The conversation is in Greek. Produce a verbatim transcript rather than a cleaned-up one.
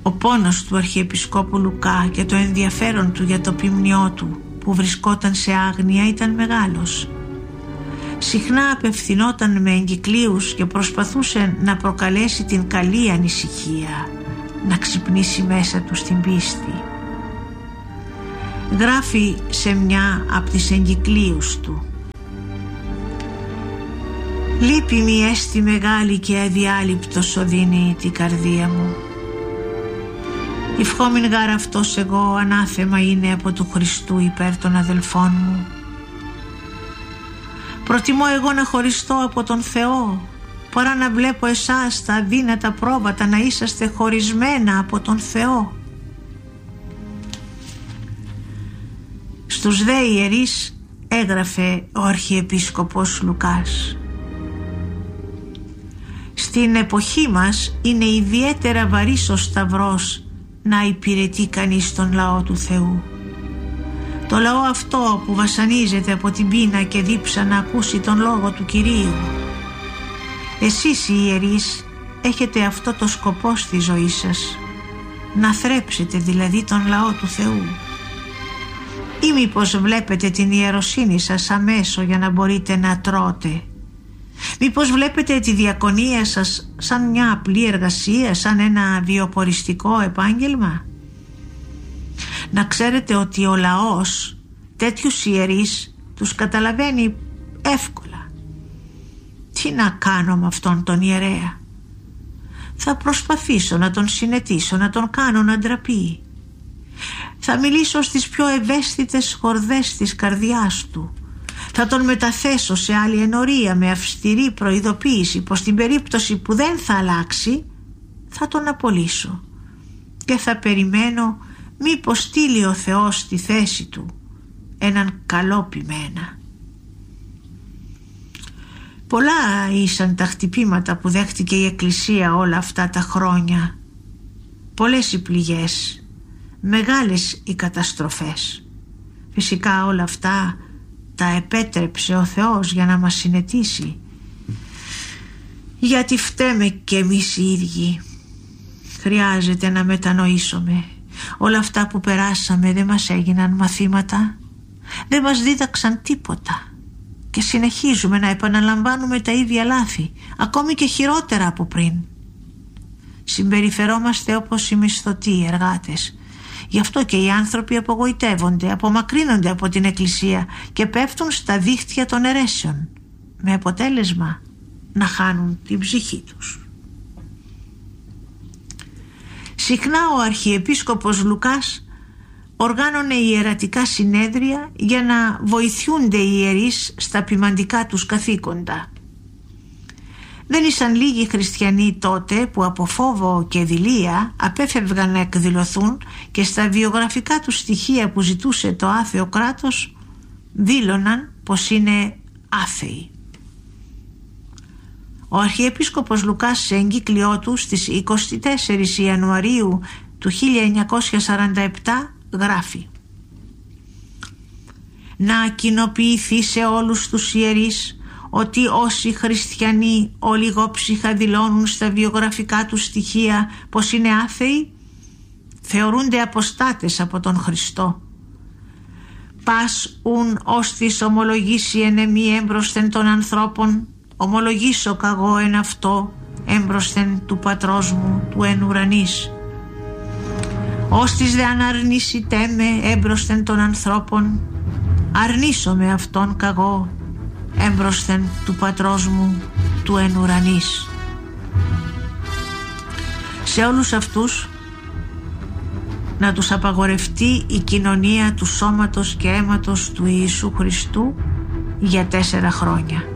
Ο πόνος του Αρχιεπισκόπου Λουκά και το ενδιαφέρον του για το ποιμνιό του που βρισκόταν σε άγνοια ήταν μεγάλος. Συχνά απευθυνόταν με εγκυκλίους και προσπαθούσε να προκαλέσει την καλή ανησυχία, να ξυπνήσει μέσα του στην πίστη. Γράφει σε μια από τις εγκυκλίους του: «Λύπη μη έστι μεγάλη και αδιάλειπτος οδύνει την καρδία μου. Ευχόμην γάρ αυτός εγώ ανάθεμα είναι από του Χριστού υπέρ των αδελφών μου. Προτιμώ εγώ να χωριστώ από τον Θεό παρά να βλέπω εσάς τα αδύνατα πρόβατα να είσαστε χωρισμένα από τον Θεό». Στους δε ιερείς έγραφε ο Αρχιεπίσκοπος Λουκάς: «Στην εποχή μας είναι ιδιαίτερα βαρύς ο σταυρός να υπηρετεί κανείς τον λαό του Θεού. Το λαό αυτό που βασανίζεται από την πείνα και δίψα να ακούσει τον λόγο του Κυρίου. Εσείς οι ιερείς έχετε αυτό το σκοπό στη ζωή σας, να θρέψετε δηλαδή τον λαό του Θεού. Ή μήπως βλέπετε την ιεροσύνη σας σαν μέσο για να μπορείτε να τρώτε? Μήπως βλέπετε τη διακονία σας σαν μια απλή εργασία, σαν ένα βιοποριστικό επάγγελμα? Να ξέρετε ότι ο λαός τέτοιους ιερείς τους καταλαβαίνει εύκολα. Τι να κάνω με αυτόν τον ιερέα? Θα προσπαθήσω να τον συνετίσω, να τον κάνω να ντραπεί. Θα μιλήσω στις πιο ευαίσθητες χορδές της καρδιάς του. Θα τον μεταθέσω σε άλλη ενορία με αυστηρή προειδοποίηση πως στην περίπτωση που δεν θα αλλάξει θα τον απολύσω και θα περιμένω μήπως στείλει ο Θεός στη θέση του έναν καλό ποιμένα». Πολλά ήσαν τα χτυπήματα που δέχτηκε η Εκκλησία όλα αυτά τα χρόνια. Πολλές οι πληγές, μεγάλες οι καταστροφές. Φυσικά όλα αυτά τα επέτρεψε ο Θεός για να μας συνετίσει. Γιατί φταίμε κι εμείς οι ίδιοι. Χρειάζεται να μετανοήσουμε. Όλα αυτά που περάσαμε δεν μας έγιναν μαθήματα, δεν μας δίδαξαν τίποτα και συνεχίζουμε να επαναλαμβάνουμε τα ίδια λάθη, ακόμη και χειρότερα από πριν. Συμπεριφερόμαστε όπως οι μισθωτοί, οι εργάτες. Γι' αυτό και οι άνθρωποι απογοητεύονται, απομακρύνονται από την Εκκλησία και πέφτουν στα δίχτυα των αιρέσεων, με αποτέλεσμα να χάνουν την ψυχή τους. Συχνά ο Αρχιεπίσκοπος Λουκάς οργάνωνε ιερατικά συνέδρια για να βοηθούνται οι ιερείς στα ποιμαντικά τους καθήκοντα. Δεν ήσαν λίγοι χριστιανοί τότε που από φόβο και δειλία απέφευγαν να εκδηλωθούν και στα βιογραφικά τους στοιχεία που ζητούσε το άθεο κράτος δήλωναν πως είναι άθεοι. Ο Αρχιεπίσκοπος Λουκάς σε εγκύκλιό του στις εικοστή τέταρτη Ιανουαρίου του χίλια εννιακόσια σαράντα επτά γράφει: «Να κοινοποιηθεί σε όλους τους ιερείς ότι όσοι χριστιανοί ολιγόψυχα δηλώνουν στα βιογραφικά τους στοιχεία πως είναι άθεοι, θεωρούνται αποστάτες από τον Χριστό. Πας ουν ώστις ομολογήσει εν εμή έμπροσθεν των ανθρώπων, ομολογήσω καγώ εν αυτό έμπροσθεν του πατρός μου του εν ουρανής. Ώστις δε αν αρνήσητέ με έμπροσθεν των ανθρώπων, αρνήσω με αυτόν καγώ έμπροσθεν του πατρός μου του εν ουρανής». Σε όλους αυτούς να τους απαγορευτεί η κοινωνία του σώματος και αίματος του Ιησού Χριστού για τέσσερα χρόνια.